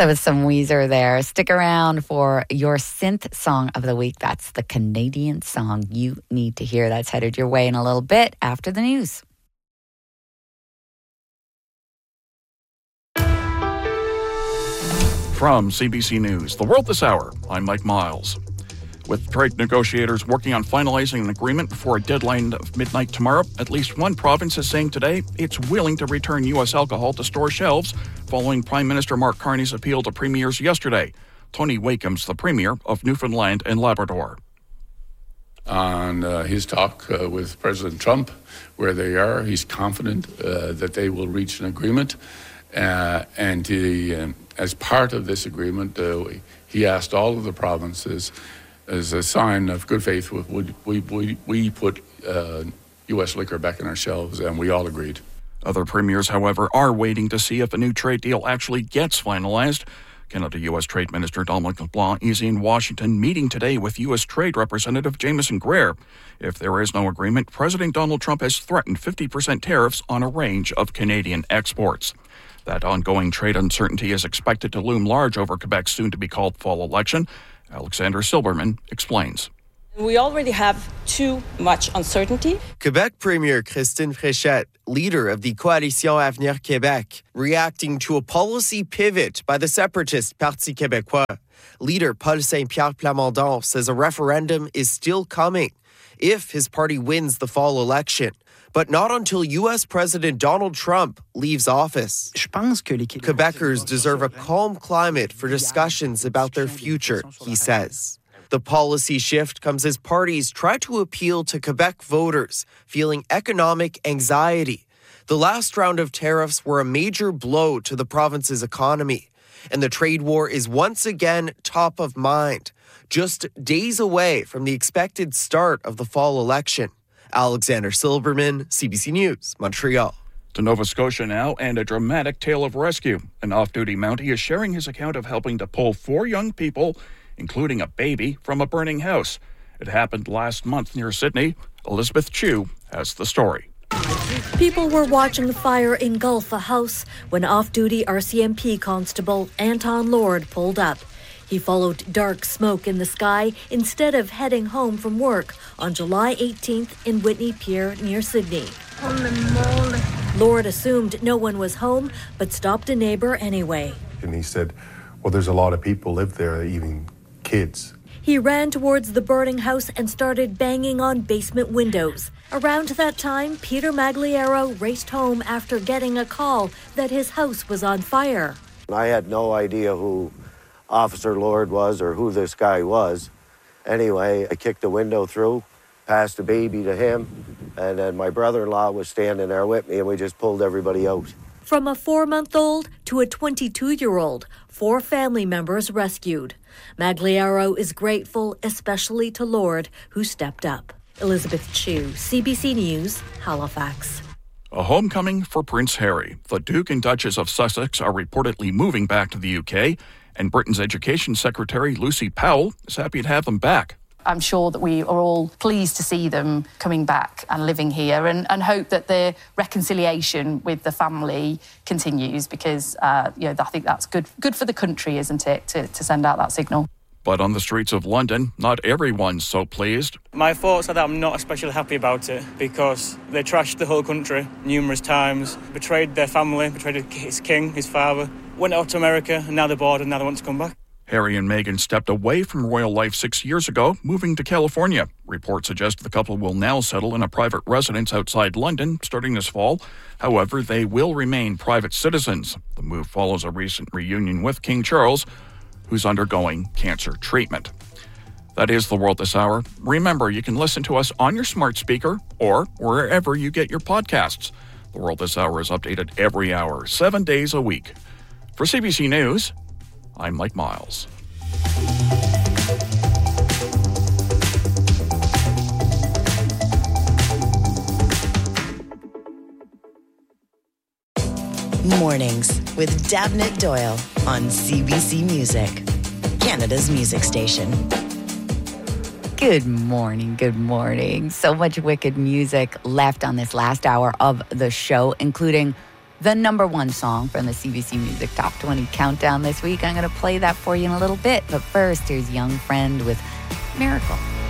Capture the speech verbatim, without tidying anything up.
That was some Weezer there. Stick around for your synth song of the week. That's the Canadian song you need to hear. That's headed your way in a little bit after the news. From C B C News, The World This Hour, I'm Mike Miles. With trade negotiators working on finalizing an agreement before a deadline of midnight tomorrow, at least one province is saying today it's willing to return U S alcohol to store shelves following Prime Minister Mark Carney's appeal to premiers yesterday. Tony Wakeham's the Premier of Newfoundland and Labrador. On uh, his talk uh, with President Trump, where they are, he's confident uh, that they will reach an agreement. Uh, and he, uh, as part of this agreement, uh, he asked all of the provinces, as a sign of good faith, would we, we, we put uh, U S liquor back on our shelves, and we all agreed. Other premiers, however, are waiting to see if the new trade deal actually gets finalized. Canada U S Trade Minister Dominic LeBlanc is in Washington meeting today with U S Trade Representative Jameson Greer. If there is no agreement, President Donald Trump has threatened fifty percent tariffs on a range of Canadian exports. That ongoing trade uncertainty is expected to loom large over Quebec's soon-to-be-called fall election. Alexander Silberman explains. We already have too much uncertainty. Quebec Premier Christine Fréchette, leader of the Coalition Avenir Québec, reacting to a policy pivot by the separatist Parti québécois. Leader Paul Saint-Pierre Plamondon says a referendum is still coming if his party wins the fall election, but not until U S President Donald Trump leaves office. Quebecers deserve a calm climate for discussions about their future, he says. The policy shift comes as parties try to appeal to Quebec voters feeling economic anxiety. The last round of tariffs were a major blow to the province's economy, and the trade war is once again top of mind, just days away from the expected start of the fall election. Alexander Silberman, C B C News, Montreal. To Nova Scotia now, and a dramatic tale of rescue. An off-duty Mountie is sharing his account of helping to pull four young people, including a baby, from a burning house. It happened last month near Sydney. Elizabeth Chu has the story. People were watching the fire engulf a house when off-duty R C M P Constable Anton Lord pulled up. He followed dark smoke in the sky instead of heading home from work on July eighteenth in Whitney Pier near Sydney. Lord assumed no one was home, but stopped a neighbor anyway. And he said, well, there's a lot of people live there, even kids. He ran towards the burning house and started banging on basement windows. Around that time, Peter Magliaro raced home after getting a call that his house was on fire. I had no idea who Officer Lord was or who this guy was. Anyway, I kicked the window through, passed the baby to him, and then my brother-in-law was standing there with me, and we just pulled everybody out. From a four-month-old to a twenty-two-year-old, four family members rescued. Magliaro is grateful, especially to Lord, who stepped up. Elizabeth Chu, C B C News, Halifax. A homecoming for Prince Harry. The Duke and Duchess of Sussex are reportedly moving back to the U K, and Britain's Education Secretary Lucy Powell is happy to have them back. I'm sure that we are all pleased to see them coming back and living here, and, and hope that the reconciliation with the family continues, because uh, you know, I think that's good good for the country, isn't it, to, to send out that signal. But on the streets of London, not everyone's so pleased. My thoughts are that I'm not especially happy about it, because they trashed the whole country numerous times, betrayed their family, betrayed his king, his father, went out to America, and now they're bored and now they want to come back. Harry and Meghan stepped away from royal life six years ago, moving to California. Reports suggest the couple will now settle in a private residence outside London starting this fall. However, they will remain private citizens. The move follows a recent reunion with King Charles, who's undergoing cancer treatment. That is The World This Hour. Remember, you can listen to us on your smart speaker or wherever you get your podcasts. The World This Hour is updated every hour, seven days a week. For C B C News, I'm Mike Miles. Mornings with Dabnett Doyle on C B C Music, Canada's music station. Good morning, good morning. So much wicked music left on this last hour of the show, including the number one song from the C B C Music Top twenty Countdown this week. I'm going to play that for you in a little bit. But first, here's Young Friend with Miracle.